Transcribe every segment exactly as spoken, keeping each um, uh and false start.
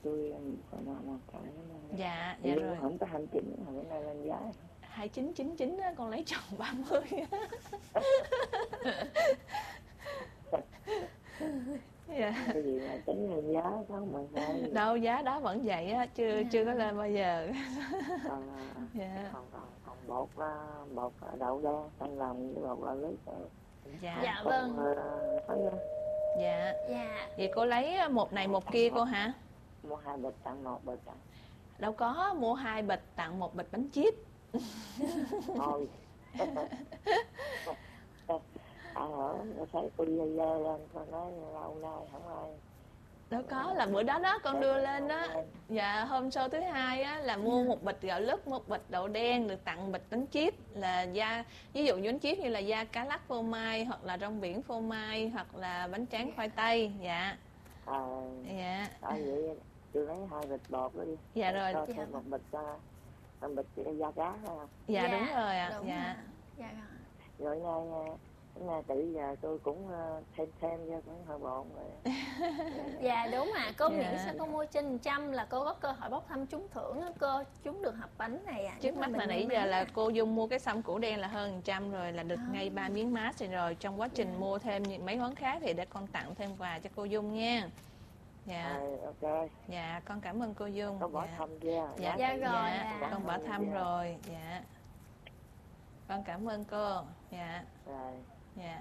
tôi còn nào mà cái Dạ, dạ rồi. Không có hai mươi chín, hồi bữa nay lên giá hai chín chín chín á, con lấy chồng ba mươi. Dạ. Cái gì mà tính lên giá không mà sai. Đâu, giá đó vẫn vậy á, chưa Dạ. chưa có lên bao giờ. Còn, Dạ. còn, còn, còn bột bột đậu đen xanh lòng với bột là lít. Dạ. Dạ Còn, vâng. uh, Dạ. Dạ. Vậy cô lấy một này một kia cô hả? Mua hai bịch tặng một bịch tặng. Đâu có, mua hai bịch tặng một bịch bánh chip. Thôi. À hả, nó thấy tôi dơ dơ lên, con nói lâu nay không ai. Đâu có, là bữa đó đó con đưa lên đó. Dạ, hôm sau thứ hai á là mua một bịch gạo lứt, một bịch đậu đen, được tặng bịch bánh chip. Là da, ví dụ như bánh chip như là da cá lắc phô mai, hoặc là rong biển phô mai, hoặc là bánh tráng khoai tây. Dạ. À, dạ. À vậy tôi lấy hai bịch bột đó đi. Dạ rồi. Cho Dạ. thêm một bịch một bịch da cá không? Dạ, dạ đúng rồi ạ. À. Dạ. Dạ. Rồi nay nay tự giờ tôi cũng thêm thêm cho cũng hơi bộn rồi. Dạ đúng à, cô Dạ. miễn sao cô mua trên một trăm là cô có cơ hội bốc thăm trúng thưởng á cô, trúng được hộp bánh này à. Trước mắt là nãy giờ là cô Dung mua cái sâm củ đen là hơn một trăm rồi, là được à. ngay ba miếng mát rồi. Rồi trong quá trình dạ. mua thêm những mấy món khác thì để con tặng thêm quà cho cô Dung nha. Dạ. À, ok. Dạ, con cảm ơn cô Dung. Con bỏ dạ. thăm chưa? Dạ, dạ rồi. Dạ. Dạ. Con bỏ thăm dạ. rồi. Dạ. Con cảm ơn cô. Dạ. Rồi. Dạ.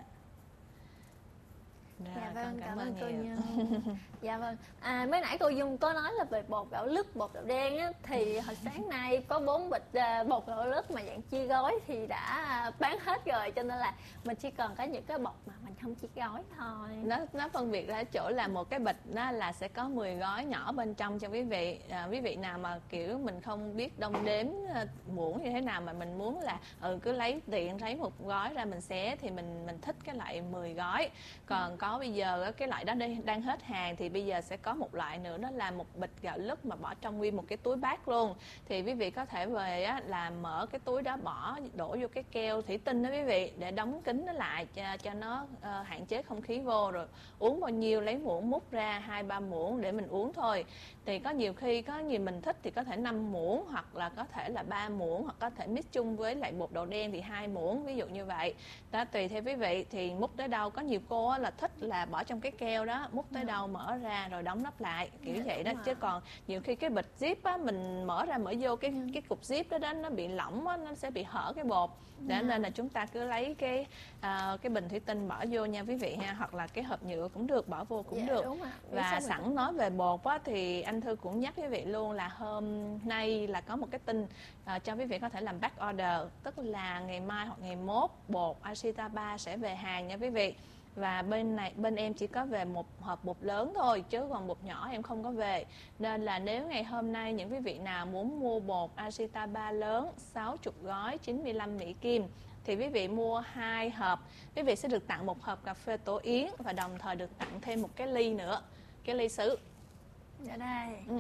Rồi, dạ vâng, cảm, cảm ơn ơn cô nhiều. Nhung. Dạ vâng. À, mới nãy cô Dung có nói là về bột gạo lứt, bột gạo đen á, thì hồi sáng nay có bốn bịch uh, bột gạo lứt mà dạng chia gói thì đã bán hết rồi, cho nên là mình chỉ còn có những cái bột mà mình không chia gói thôi. Nó nó phân biệt ra chỗ là một cái bịch đó là sẽ có mười gói nhỏ bên trong cho quý vị. À, quý vị nào mà kiểu mình không biết đong đếm uh, muỗng như thế nào mà mình muốn là ừ cứ lấy tiện lấy một gói ra mình xé thì mình mình thích cái loại mười gói. Còn ừ. có bây giờ cái loại đó đang hết hàng thì bây giờ sẽ có một loại nữa, đó là một bịch gạo lứt mà bỏ trong nguyên một cái túi bát luôn. Thì quý vị có thể về á, là mở cái túi đó, bỏ đổ vô cái keo thủy tinh đó quý vị, để đóng kín nó lại cho, cho nó uh, hạn chế không khí vô. Rồi uống bao nhiêu lấy muỗng múc ra hai ba muỗng để mình uống thôi. Thì có nhiều khi có nhiều mình thích thì có thể năm muỗng, hoặc là có thể là ba muỗng, hoặc có thể mix chung với lại bột đậu đen thì hai muỗng, ví dụ như vậy đó, tùy theo quý vị. Thì múc tới đâu, có nhiều cô á, là thích là bỏ trong cái keo đó, múc tới đâu mở ra rồi đóng nắp lại kiểu dạ, vậy đó. Chứ còn nhiều khi cái bịch zip á, mình mở ra mở vô cái cái cục zip đó đó nó bị lỏng á, nó sẽ bị hở cái bột. Để dạ. nên là chúng ta cứ lấy cái uh, cái bình thủy tinh bỏ vô nha quý vị ha, hoặc là cái hộp nhựa cũng được, bỏ vô cũng dạ, được. Và sẵn mình... nói về bột á, thì anh Thư cũng nhắc quý vị luôn là hôm nay là có một cái tin uh, cho quý vị có thể làm back order, tức là ngày mai hoặc ngày mốt bột Ashita ba sẽ về hàng nha quý vị. Và bên này bên em chỉ có về một hộp bột lớn thôi, chứ còn bột nhỏ em không có về. Nên là nếu ngày hôm nay những quý vị nào muốn mua bột Ashita ba lớn sáu mươi gói chín mươi lăm Mỹ Kim thì quý vị mua hai hộp, quý vị sẽ được tặng một hộp cà phê tổ yến và đồng thời được tặng thêm một cái ly nữa, cái ly sứ. Dạ đây. Ừ.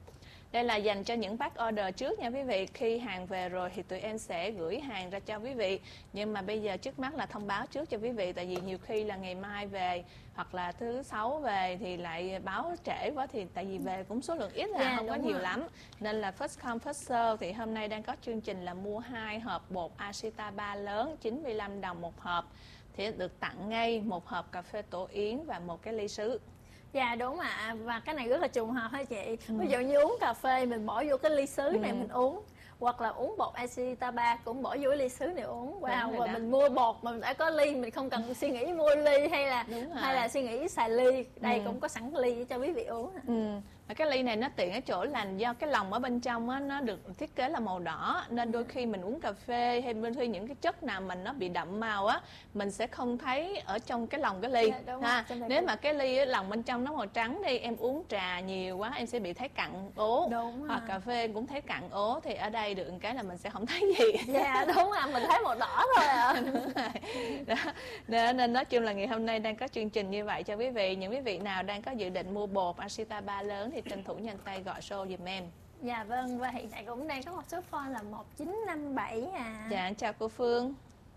Đây là dành cho những bác order trước nha quý vị. Khi hàng về rồi thì tụi em sẽ gửi hàng ra cho quý vị. Nhưng mà bây giờ trước mắt là thông báo trước cho quý vị. Tại vì nhiều khi là ngày mai về hoặc là thứ sáu về thì lại báo trễ quá. Thì tại vì về cũng số lượng ít là yeah, không có nhiều rồi. lắm. Nên là first come first serve. Thì hôm nay đang có chương trình là mua hai hộp bột Ashita ba lớn chín mươi lăm đồng một hộp, thì được tặng ngay một hộp cà phê tổ yến và một cái ly sứ. Dạ đúng ạ, và cái này rất là trùng hợp hả chị. ừ. Ví dụ như uống cà phê mình bỏ vô cái ly sứ này ừ. mình uống, hoặc là uống bột Ashita ba cũng bỏ vô cái ly sứ này uống. Wow, và mình mua bột mà mình đã có ly, mình không cần suy nghĩ mua ly hay là hay là suy nghĩ xài ly. Đây ừ. cũng có sẵn ly cho quý vị uống. ừ. Và cái ly này nó tiện ở chỗ là do cái lòng ở bên trong á, nó được thiết kế là màu đỏ, nên đôi khi mình uống cà phê hay đôi khi những cái chất nào mình nó bị đậm màu á, mình sẽ không thấy ở trong cái lòng cái ly dạ, ha. Nếu mà cái ly á, lòng bên trong nó màu trắng đi, em uống trà nhiều quá em sẽ bị thấy cặn ố, đúng hoặc à. cà phê cũng thấy cặn ố. Thì ở đây được một cái là mình sẽ không thấy gì. Dạ đúng à, mình thấy màu đỏ thôi à. Đó. Nên, nên nói chung là ngày hôm nay đang có chương trình như vậy cho quý vị. Những quý vị nào đang có dự định mua bột Ashita ba lớn thì tranh thủ nhanh tay gọi show giùm em. Dạ vâng, và hiện tại cũng đang có một số phone là một chín năm bảy à. Dạ, chào cô Phương.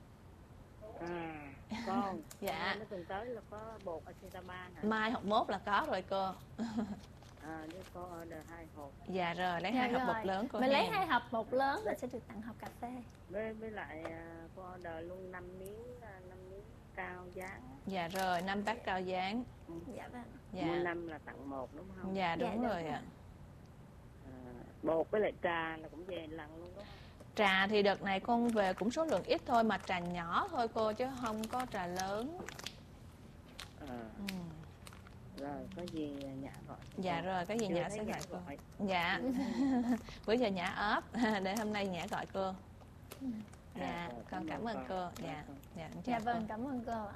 À, con. Dạ. Nó tuần tới là có bột Ashita ba hả? Mai hoặc mốt là có rồi cô. À, nếu có order hai hộp. Dạ rồi, lấy Dạ hai hộp rồi. bột lớn của Mình lấy Hèn. hai hộp bột lớn mình sẽ được tặng hộp cà phê. Với với lại à, có order luôn năm miếng à, năm miếng cao dáng. Dạ rồi, năm bát cao dáng. Dạ vâng. Dạ. Mua năm là tặng một đúng không? Dạ đúng Dạ, rồi đúng ạ. À, bột với lại trà là cũng về lần luôn đúng không? Trà thì đợt này con về cũng số lượng ít thôi, mà trà nhỏ thôi cô, chứ không có trà lớn. À, Ừ. rồi có gì Nhã gọi. Dạ rồi, cái gì Chưa Nhã thấy sẽ Nhã gọi cô. gọi. Dạ. Bữa giờ Nhã ốp, để hôm nay Nhã gọi cô. Dạ, À, rồi, con cảm ơn cô. Dạ, dạ, em chào Dạ vâng, cô. cảm ơn cô ạ.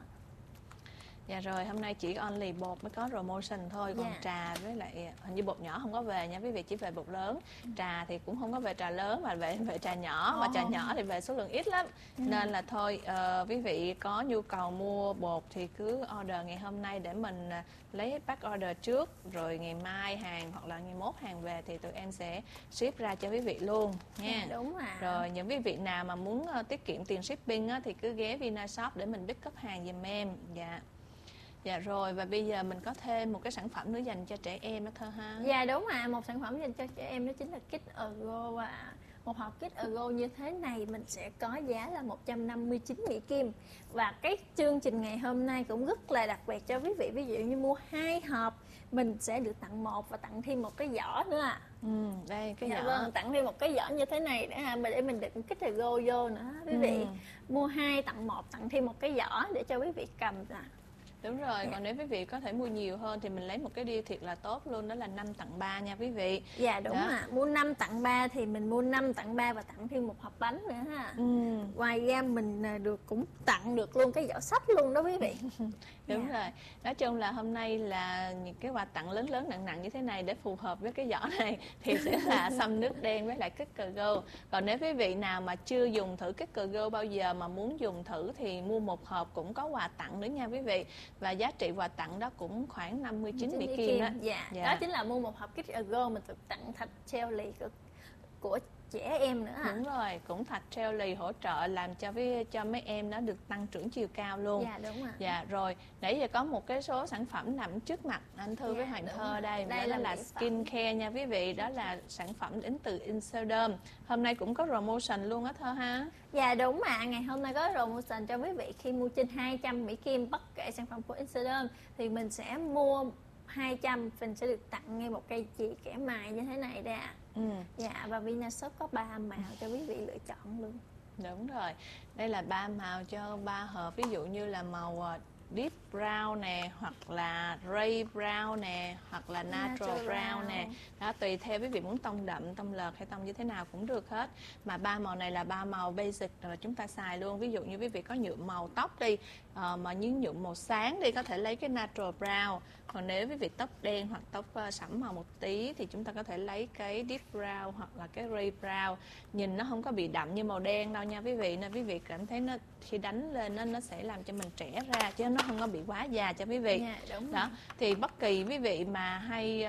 Dạ rồi, hôm nay chỉ only bột mới có promotion thôi, còn Dạ. trà với lại hình như bột nhỏ không có về nha quý vị, chỉ về bột lớn. Trà thì cũng không có về trà lớn mà về về trà nhỏ, mà trà nhỏ thì về số lượng ít lắm. Nên là thôi, ờ, quý vị có nhu cầu mua bột thì cứ order ngày hôm nay để mình à, lấy back order trước, rồi ngày mai hàng hoặc là ngày mốt hàng về thì tụi em sẽ ship ra cho quý vị luôn nha. Dạ, đúng ạ. Rồi những quý vị nào mà muốn ờ, tiết kiệm tiền shipping á, thì cứ ghé Vinashop để mình pick up hàng giùm em. Dạ. Dạ rồi, và bây giờ mình có thêm một cái sản phẩm nữa dành cho trẻ em đó Thơ ha. Dạ đúng ạ, một sản phẩm dành cho trẻ em đó chính là Kids Ergo ạ. Một hộp Kids Ergo như thế này mình sẽ có giá là một trăm năm mươi chín Mỹ Kim. Và cái chương trình ngày hôm nay cũng rất là đặc biệt cho quý vị. Ví dụ như mua hai hộp mình sẽ được tặng một và tặng thêm một cái giỏ nữa ạ. Ừ, đây cái Dạ giỏ. vâng, tặng thêm một cái giỏ như thế này để ha, để mình đựng Kids Ergo vô nữa quý vị. Ừ. Mua hai tặng một, tặng thêm một cái giỏ để cho quý vị cầm ạ. Đúng rồi, còn nếu quý vị có thể mua nhiều hơn thì mình lấy một cái deal thiệt là tốt luôn, đó là năm tặng ba nha quý vị. Dạ đúng Đó. ạ, mua năm tặng ba thì mình mua năm tặng ba và tặng thêm một hộp bánh nữa ha. Ừ, Ngoài ra mình à, được cũng tặng được luôn cái giỏ sách luôn đó quý vị. đúng Dạ. rồi. Nói chung là hôm nay là những cái quà tặng lớn lớn nặng nặng như thế này để phù hợp với cái giỏ này thì sẽ là xăm nước đen với lại Kids Ergo. Còn nếu quý vị nào mà chưa dùng thử Kids Ergo bao giờ mà muốn dùng thử thì mua một hộp cũng có quà tặng nữa nha quý vị. Và giá trị quà tặng đó cũng khoảng năm mươi chín Mỹ Kim đó. Dạ. Dạ. Đó chính là mua một hộp Kids Ergo mình được tặng thạch jelly của, của trẻ em nữa ạ. Đúng rồi, cũng thạch jelly hỗ trợ làm cho với cho mấy em nó được tăng trưởng chiều cao luôn. Dạ đúng ạ. Dạ rồi, nãy giờ có một cái số sản phẩm nằm trước mặt anh Thư Dạ, với Hoàng đúng Thơ rồi. đây, Đây đó là là, mỹ phẩm. skin care nha quý vị, đó là sản phẩm đến từ Inserderm. Hôm nay cũng có promotion luôn á Thơ ha. Dạ đúng ạ, ngày hôm nay có promotion cho quý vị khi mua trên hai trăm Mỹ Kim bất kể sản phẩm của Inserderm thì mình sẽ mua hai trăm mình sẽ được tặng ngay một cây chì kẻ mài như thế này đây ạ. Ừ, Dạ và Vinashop có ba màu cho quý vị lựa chọn luôn. đúng rồi. Đây là ba màu cho ba hộp, ví dụ như là màu ờ, deep brown nè, hoặc là ray brown nè, hoặc là natural, Natural brown nè. brown. Đó, tùy theo quý vị muốn tông đậm, tông lợt hay tông như thế nào cũng được hết. Mà ba màu này là ba màu basic rồi chúng ta xài luôn. Ví dụ như quý vị có nhuộm màu tóc đi, ờ, mà những nhuộm màu sáng đi có thể lấy cái natural brown. Còn nếu quý vị tóc đen hoặc tóc uh, sẫm màu một tí thì chúng ta có thể lấy cái deep brown hoặc là cái ray brown. Nhìn nó không có bị đậm như màu đen đâu nha quý vị, nên quý vị cảm thấy nó khi đánh lên nó nó sẽ làm cho mình trẻ ra chứ nó không có bị quá già cho quý vị. Dạ đúng Đó, thì bất kỳ quý vị mà hay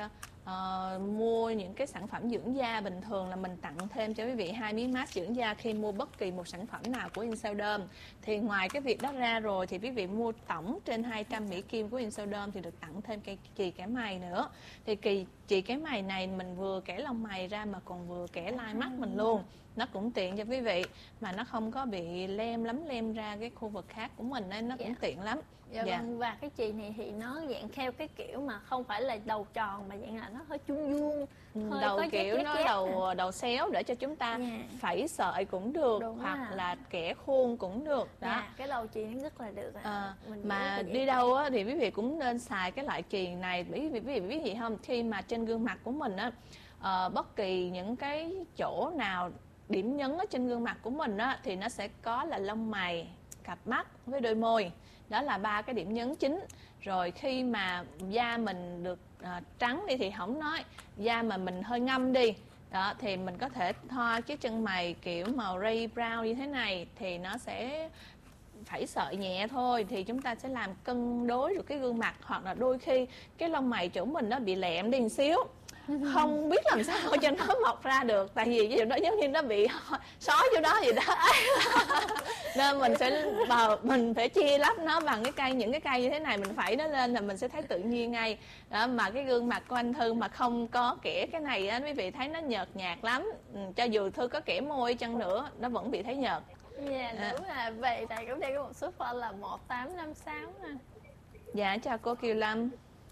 uh, mua những cái sản phẩm dưỡng da bình thường là mình tặng thêm cho quý vị hai miếng mask dưỡng da khi mua bất kỳ một sản phẩm nào của Inserderm. Thì ngoài cái việc đó ra rồi thì quý vị mua tổng trên hai trăm Mỹ Kim của Inserderm thì được tặng thêm cây chì kẻ mày nữa. Thì kỳ chì kẻ mày này mình vừa kẻ lông mày ra mà còn vừa kẻ lai mắt mình luôn. Nó cũng tiện cho quý vị mà nó không có bị lem lấm lem ra cái khu vực khác của mình nên nó cũng Dạ. tiện lắm. Dạ, Dạ. vâng, và cái chì này thì nó dạng theo cái kiểu mà không phải là đầu tròn mà dạng là nó hơi chuông vuông, hơi Đầu có kiểu chét nó chét đầu đầu xéo để cho chúng ta Dạ. phẩy sợi cũng được, Đúng hoặc à. là kẻ khuôn cũng được đó. Dạ, cái đầu chì nó rất là được ạ. À, Mình mà nghĩ là đi vậy. đâu á, thì quý vị cũng nên xài cái loại chì này. Quý vị quý vị biết gì không, khi mà trên gương mặt của mình á, ờ, bất kỳ những cái chỗ nào điểm nhấn ở trên gương mặt của mình á, thì nó sẽ có là lông mày, cặp mắt với đôi môi. Đó là ba cái điểm nhấn chính. Rồi khi mà da mình được à, trắng đi thì không nói, da mà mình hơi ngâm đi đó thì mình có thể thoa cái chân mày kiểu màu ray brown như thế này thì nó sẽ phẩy sợi nhẹ thôi thì chúng ta sẽ làm cân đối được cái gương mặt. Hoặc là đôi khi cái lông mày chỗ mình nó bị lẹm đi một xíu không biết làm sao cho nó mọc ra được, tại vì ví dụ nó giống như nó bị sói vô đó vậy đó. Nên mình sẽ bờ mình phải chia lắp nó bằng cái cây, những cái cây như thế này mình phẩy nó lên là mình sẽ thấy tự nhiên ngay đó. Mà cái gương mặt của anh Thư mà không có kẻ cái này á, quý vị thấy nó nhợt nhạt lắm. Ừ, cho dù Thư có kẻ môi chăng nữa nó vẫn bị thấy nhợt. Dạ yeah, đúng là vậy. Tại cũng đây có một số phone là một tám năm sáu nè. Dạ chào cô Kiều Lâm.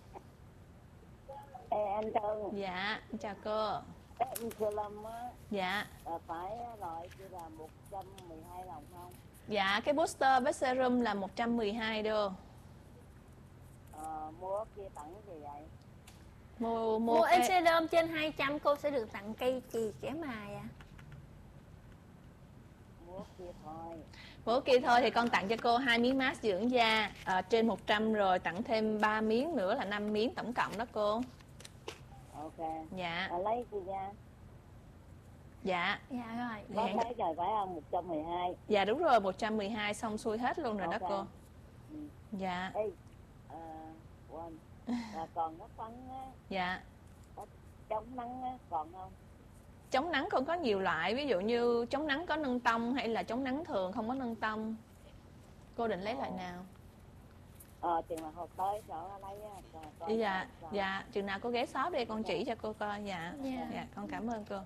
Ê, anh Thư. Dạ chào cô. Ê, anh Kiều Lâm á. Dạ. À, phải loại kia là một trăm mười hai đồng không? Dạ cái booster với serum là một trăm mười hai đô. Ờ, mua kia tặng gì vậy? Mua mua, mua cái... Excelom trên hai trăm cô sẽ được tặng cây chì kẻ mài à. Mua kia thôi. Bữa kia thôi thì con tặng cho cô hai miếng mask dưỡng da à, trên một trăm rồi tặng thêm ba miếng nữa là năm miếng tổng cộng đó cô. Ok. Dạ. À, lấy kia nha. Dạ. Dạ rồi. Có thấy rồi phải không? một trăm mười hai. Dạ đúng rồi, một trăm mười hai xong xuôi hết luôn rồi okay. Đó cô. Ừ. Dạ. Ê, à, quên. Là còn nó phấn á. Dạ. Chống nắng á, còn không? Chống nắng con có nhiều loại, ví dụ như chống nắng có nâng tông hay là chống nắng thường không có nâng tông. Cô định lấy loại nào? Ờ, chừng nào hộp tới chỗ lấy á. Dạ, dạ, chừng nào cô ghé shop đi con chỉ cho cô coi. Dạ, yeah. Dạ, con cảm ơn cô.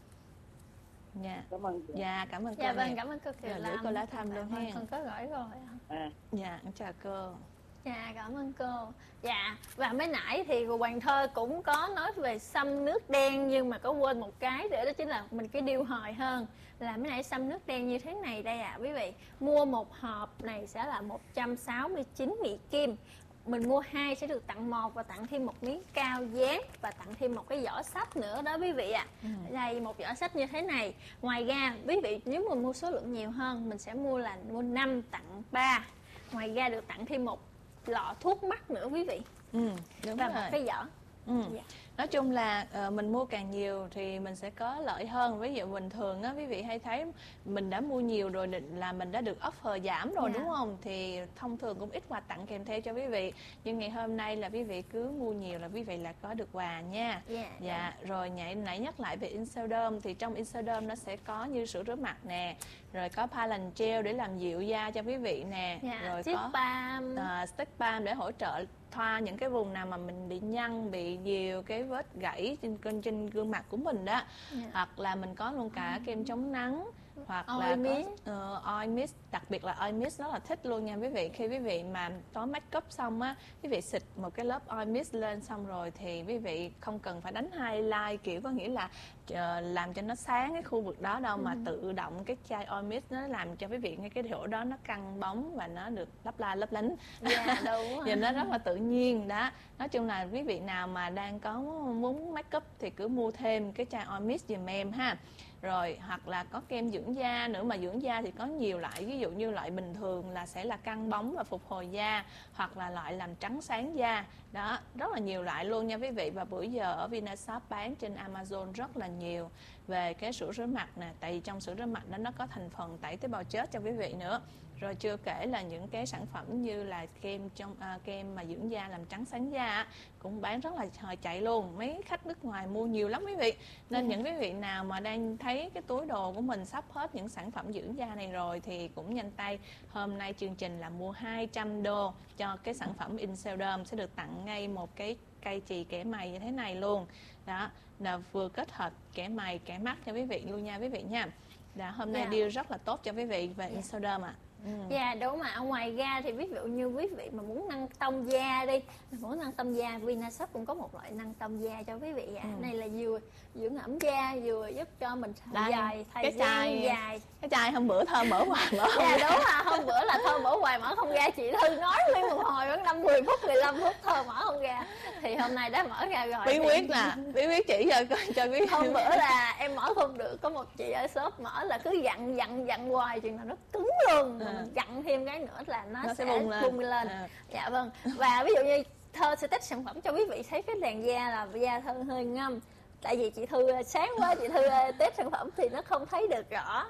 Dạ, cảm ơn chị. Dạ, cảm ơn cô. Dạ vâng, cảm ơn cô Kiều Lâm. Gửi cô lá thăm luôn ha. Con có gửi rồi. À. Dạ, chào cô. Dạ, cảm ơn cô. Dạ, và mới nãy thì cô Hoàng Thơ cũng có nói về xăm nước đen, nhưng mà có quên một cái để đó chính là mình cái điều hồi hơn là mới nãy xăm nước đen như thế này đây ạ. À, quý vị mua một hộp này sẽ là một trăm sáu mươi chín Mỹ Kim. Mình mua hai sẽ được tặng một và tặng thêm một miếng cao dán và tặng thêm một cái giỏ sách nữa đó quý vị ạ. À. Ừ. Đây một giỏ sách như thế này. Ngoài ra quý vị nếu mà mua số lượng nhiều hơn mình sẽ mua là mua năm tặng ba. Ngoài ra được tặng thêm một lọ thuốc mắt nữa quý vị. Ừ, đúng và rồi. một cái giỏ. Ừ. Dạ. Nói chung là uh, mình mua càng nhiều thì mình sẽ có lợi hơn. Ví dụ bình thường á quý vị hay thấy mình đã mua nhiều rồi định là mình đã được offer giảm rồi, dạ. Đúng không? Thì thông thường cũng ít quà tặng kèm theo cho quý vị. Nhưng ngày hôm nay là quý vị cứ mua nhiều là quý vị là có được quà nha. Dạ. Dạ. Rồi nhảy nãy nhắc lại về Inselderm thì trong Inselderm nó sẽ có như sữa rửa mặt nè, rồi có Palace Gel để làm dịu da cho quý vị nè, dạ. rồi Stick có balm. Uh, stick balm để hỗ trợ thoa những cái vùng nào mà mình bị nhăn, bị nhiều cái vết gãy trên trên gương mặt của mình đó. Yeah. Hoặc là mình có luôn cả kem chống nắng, hoặc oil là mist. có uh, oil mist, đặc biệt là oil mist rất là thích luôn nha quý vị. Khi quý vị mà tối make up xong á, quý vị xịt một cái lớp oil mist lên xong rồi thì quý vị không cần phải đánh highlight, kiểu có nghĩa là uh, làm cho nó sáng cái khu vực đó đâu, ừ. mà tự động cái chai oil mist nó làm cho quý vị ngay cái chỗ đó nó căng bóng và nó được lấp la lấp lánh. Dạ đúng. Nhìn nó rất là tự nhiên đó. Nói chung là quý vị nào mà đang có muốn make up thì cứ mua thêm cái chai oil mist giùm em ha. Rồi hoặc là có kem dưỡng da nữa, mà dưỡng da thì có nhiều loại, ví dụ như loại bình thường là sẽ là căng bóng và phục hồi da, hoặc là loại làm trắng sáng da. Đó, rất là nhiều loại luôn nha quý vị. Và bữa giờ ở Vinashop bán trên Amazon rất là nhiều về cái sữa rửa mặt nè, tại vì trong sữa rửa mặt đó nó có thành phần tẩy tế bào chết cho quý vị nữa. Rồi chưa kể là những cái sản phẩm như là kem trong à, kem mà dưỡng da làm trắng sáng da cũng bán rất là hồi chạy luôn. Mấy khách nước ngoài mua nhiều lắm quý vị. Nên yeah. những quý vị nào mà đang thấy cái túi đồ của mình sắp hết những sản phẩm dưỡng da này rồi thì cũng nhanh tay. Hôm nay chương trình là mua hai trăm đô cho cái sản phẩm Inselderm, sẽ được tặng ngay một cái cây chì kẻ mày như thế này luôn. Đó, là vừa kết hợp kẻ mày, kẻ mắt cho quý vị luôn nha quý vị nha. Đã hôm nay yeah. deal rất là tốt cho quý vị về yeah. Inselderm ạ. À. Ừ. Dạ đúng. Mà ở ngoài ra thì ví dụ như quý vị mà muốn nâng tông da đi, muốn nâng tông da, Vinashop cũng có một loại nâng tông da cho quý vị ạ. À. Ừ. Này là vừa dưỡng ẩm da, vừa giúp cho mình dài thời gian dài. Cái chai hôm bữa thơm mở hoài mở dạ đúng à, hôm bữa là thơm mở hoài mở không ra. Chị Thư nói nguyên một hồi vẫn năm mười phút mười lăm phút thơm mở không ra, thì hôm nay đã mở ra rồi. Bí quyết là bí quyết chỉ cho cho quý. Hôm bữa là em mở không được, có một chị ở shop mở là cứ dặn dặn dặn hoài chừng nào nó cứng luôn. À. Mình dặn thêm cái nữa là nó, nó sẽ, sẽ bung lên, bung lên. À. Dạ vâng. Và ví dụ như Thơ sẽ test sản phẩm cho quý vị thấy cái làn da là da Thơ hơi ngâm, tại vì chị Thư sáng quá chị Thư test sản phẩm thì nó không thấy được rõ.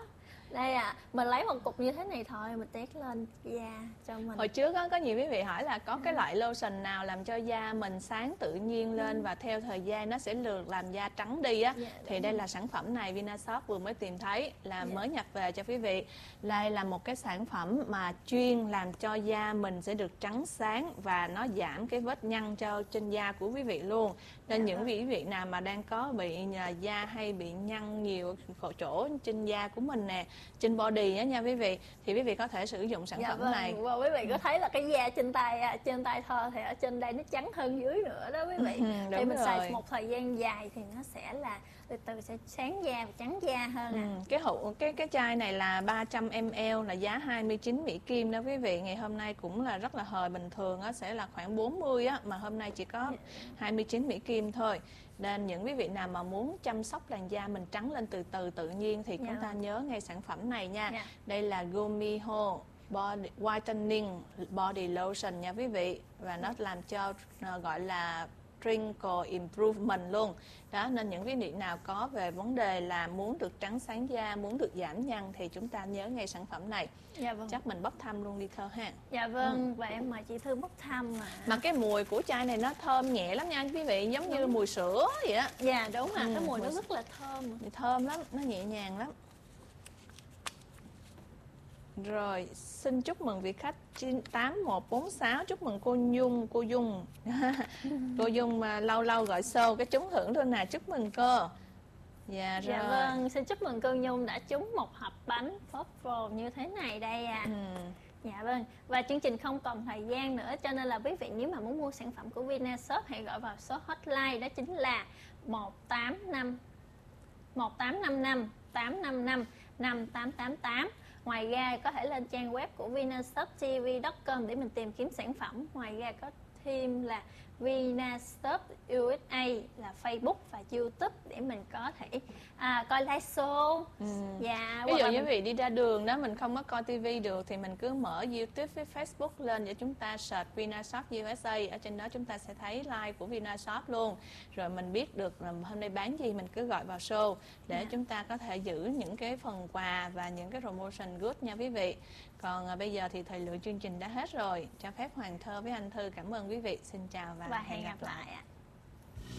Đây à, mình lấy một cục như thế này thôi, mình tét lên da cho mình. Hồi trước á, có nhiều quý vị hỏi là có cái loại lotion nào làm cho da mình sáng tự nhiên lên ừ. và theo thời gian nó sẽ lược làm da trắng đi á. Yeah, thì đây rồi. Là sản phẩm này Vinashop vừa mới tìm thấy là yeah. mới nhập về cho quý vị. Đây là một cái sản phẩm mà chuyên làm cho da mình sẽ được trắng sáng và nó giảm cái vết nhăn cho trên da của quý vị luôn. Nên yeah, những quý vị nào mà đang có bị da hay bị nhăn nhiều chỗ trên da của mình nè, trên body á nha quý vị, thì quý vị có thể sử dụng sản dạ, phẩm vâng. này. Và quý vị có thấy là cái da trên tay trên tay Thơ thì ở trên đây nó trắng hơn dưới nữa đó quý vị. Ừ, thì mình rồi. xài một thời gian dài thì nó sẽ là từ từ sẽ sáng da và trắng da hơn. À. Ừ, cái hũ cái cái chai này là ba trăm mi li lít là giá hai mươi chín Mỹ Kim đó quý vị. Ngày hôm nay cũng là rất là hời, bình thường á sẽ là khoảng bốn mươi á, mà hôm nay chỉ có hai mươi chín Mỹ Kim thôi. Nên những quý vị nào mà muốn chăm sóc làn da mình trắng lên từ từ tự nhiên thì chúng yeah. ta nhớ ngay sản phẩm này nha. Yeah. Đây là Gumiho Body Whitening Body Lotion nha quý vị. Và nó làm cho uh, gọi là wrinkle improvement luôn. Đó, nên những quý vị nào có về vấn đề là muốn được trắng sáng da, muốn được giảm nhăn thì chúng ta nhớ ngay sản phẩm này. Dạ vâng. Chắc mình bốc thăm luôn đi Thơ ha. Dạ vâng, ừ. Và em mời chị Thư bốc thăm mà. Mà cái mùi của chai này nó thơm nhẹ lắm nha quý vị, giống đúng. Như mùi sữa vậy á. Dạ đúng ạ, ừ, cái mùi, mùi nó rất là thơm. Thơm lắm, nó nhẹ nhàng lắm. Rồi, xin chúc mừng vị khách tám một bốn sáu, chúc mừng cô Nhung, cô Dung. Cô Dung mà lâu lâu gọi show cái trúng thưởng thôi nè, chúc mừng cô. Dạ, dạ rồi. Vâng, xin chúc mừng cô Nhung đã trúng một hộp bánh Waffle như thế này đây à. Ừ. Dạ vâng, và chương trình không còn thời gian nữa cho nên là quý vị nếu mà muốn mua sản phẩm của Vinashop hãy gọi vào số hotline đó chính là một tám năm một tám năm năm tám năm năm năm tám tám tám. Ngoài ra có thể lên trang web của vinashop t v chấm com để mình tìm kiếm sản phẩm. Ngoài ra có thêm là Vinashop u ét a là Facebook và YouTube để mình có thể à, coi live show. Ừ. Dạ, ví dụ như quý vị đi ra đường đó mình không có coi tivi được thì mình cứ mở YouTube với Facebook lên để chúng ta search Vinashop u ét a, ở trên đó chúng ta sẽ thấy live của Vinashop luôn. Rồi mình biết được là hôm nay bán gì mình cứ gọi vào show để yeah. chúng ta có thể giữ những cái phần quà và những cái promotion good nha quý vị. Còn à, bây giờ thì thời lượng chương trình đã hết rồi. Cho phép Hoàng Thơ với anh Thư cảm ơn quý vị. Xin chào và, và hẹn hẹn gặp gặp lại. lại ạ.